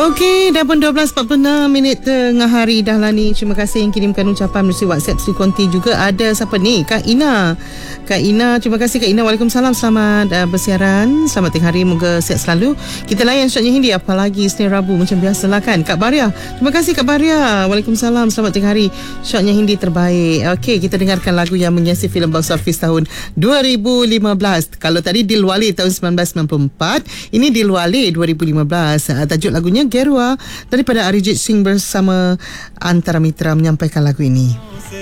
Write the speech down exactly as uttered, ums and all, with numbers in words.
Okey, dah pun dua belas empat puluh enam minit tengah hari dah lah ni. Terima kasih yang kirimkan ucapan melalui WhatsApp Sri Konti. Juga ada siapa ni? Kak Ina. Kak Ina, terima kasih Kak Ina. Waalaikumsalam, selamat uh, bersiaran. Selamat tengah hari, moga sihat selalu. Kita layan Syoknya Hindi, apalagi Senin Rabu macam biasa lah kan. Kak Baria, terima kasih Kak Baria. Waalaikumsalam, selamat tengah hari. Syoknya Hindi terbaik. Okey, kita dengarkan lagu yang menghiasi filem box office tahun dua ribu lima belas. Kalau tadi Dilwale tahun sembilan belas sembilan puluh empat, ini Dilwale dua ribu lima belas. Uh, tajuk lagunya Gerwa daripada Arijit Singh bersama Antara Mitra menyampaikan lagu ini.